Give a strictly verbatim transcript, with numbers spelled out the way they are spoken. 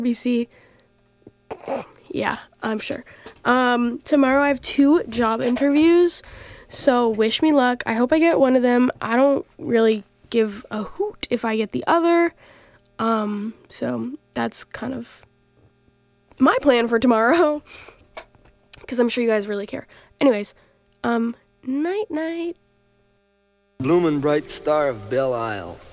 B C. Yeah, I'm sure. Um, tomorrow I have two job interviews, so wish me luck. I hope I get one of them. I don't really give a hoot if I get the other. Um, so that's kind of my plan for tomorrow, because I'm sure you guys really care. Anyways, um, night night. Bloomin' bright star of Belle Isle.